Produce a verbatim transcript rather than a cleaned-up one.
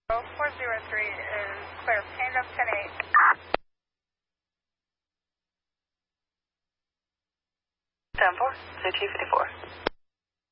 four zero three is clear. Tandem ten eight. ten four, C T fifty-four.